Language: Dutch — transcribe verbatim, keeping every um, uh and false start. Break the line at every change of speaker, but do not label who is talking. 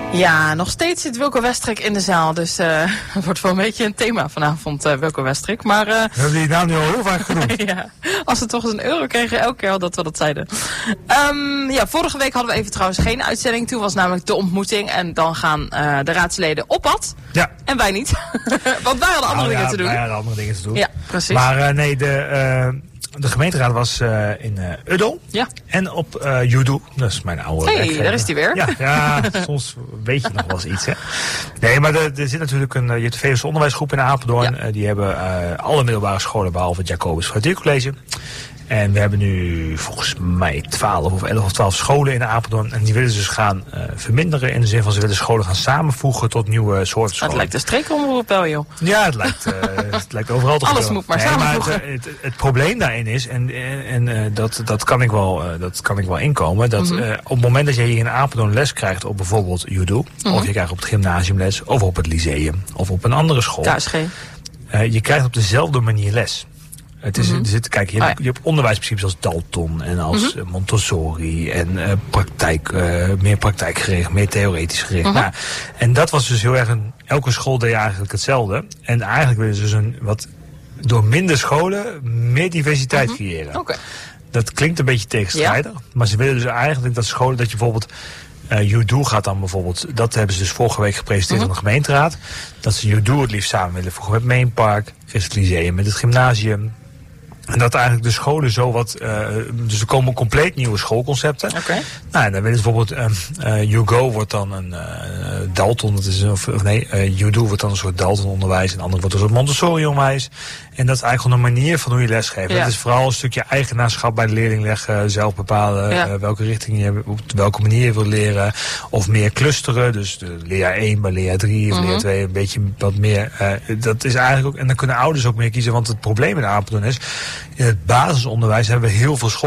Ja, nog steeds zit Wilco Westrik in de zaal. Dus uh, het wordt wel een beetje een thema vanavond, uh, Wilco Westrik. Maar, uh,
we hebben die naam nu al heel vaak genoemd.
ja, als we toch eens een euro kregen, elke keer al dat we dat zeiden. Um, ja, vorige week hadden we even trouwens geen uitzending. Toen was namelijk de ontmoeting. En dan gaan uh, de raadsleden op pad.
Ja.
En wij niet. Want wij hadden andere
nou,
dingen
ja,
te doen.
Wij hadden andere dingen te doen.
Ja, precies.
Maar uh, nee, de... Uh, De gemeenteraad was uh, in uh, Uddel
ja.
en op uh, Judo. Dat is mijn oude
Hey,
werkgever.
daar is die weer.
Ja, ja, soms weet je nog wel eens iets. Hè. Nee, maar er, er zit natuurlijk een, je hebt de V S onderwijsgroep in Apeldoorn. Ja. Uh, die hebben uh, alle middelbare scholen behalve het Jacobus Frontiercollege. En we hebben nu volgens mij twaalf of elf of twaalf scholen in Apeldoorn. En die willen ze dus gaan uh, verminderen. In de zin van ze willen scholen gaan samenvoegen tot nieuwe soorten scholen.
Het lijkt een streekomroep wel, joh.
Ja, het lijkt, uh, het lijkt overal te
Alles
gebeuren.
moet maar
nee,
samenvoegen.
Maar het, het, het probleem daarin is, en, en, en uh, dat, dat, kan ik wel, uh, dat kan ik wel inkomen. Dat mm-hmm. uh, op het moment dat je hier in Apeldoorn les krijgt op bijvoorbeeld Judo. Mm-hmm. Of je krijgt op het gymnasium les. Of op het lyceum. Of op een andere school.
K S G.
Uh, je krijgt op dezelfde manier les. Het is,
mm-hmm.
er zit, kijk, je, hebt,
oh ja.
je hebt onderwijsprincipes als Dalton en als mm-hmm. uh, Montessori en uh, praktijk, uh, meer praktijkgericht, meer theoretisch gericht. Mm-hmm. Nou, en dat was dus heel erg een, elke school deed eigenlijk hetzelfde. En eigenlijk willen ze dus een wat door minder scholen meer diversiteit mm-hmm. creëren.
Okay.
Dat klinkt een beetje tegenstrijdig, ja. maar ze willen dus eigenlijk dat scholen, dat je bijvoorbeeld Uh, Judo gaat dan bijvoorbeeld, dat hebben ze dus vorige week gepresenteerd mm-hmm. aan de gemeenteraad. Dat ze Judo het liefst samen willen voegen met Mainpark, Christelijk Lyceum, met het gymnasium. En dat eigenlijk de scholen zo wat, uh, dus er komen compleet nieuwe schoolconcepten.
Okay.
Nou, en dan willen ze bijvoorbeeld, um, uh, YouGo wordt dan een uh, Dalton, dat is een, of, of nee, uh, Judo wordt dan een soort Dalton onderwijs en ander wordt een soort Montessori onderwijs. En dat is eigenlijk gewoon een manier van hoe je lesgeeft.
Ja.
Het is vooral een stukje eigenaarschap bij de leerling leggen, zelf bepalen ja. uh, welke richting je, op welke manier je wil leren. Of meer clusteren, dus de leerjaar één bij leerjaar drie of mm-hmm. leerjaar twee, een beetje wat meer. Uh, dat is eigenlijk ook, en dan kunnen ouders ook meer kiezen, want het probleem in Apeldoorn is, in het basisonderwijs hebben we heel veel school.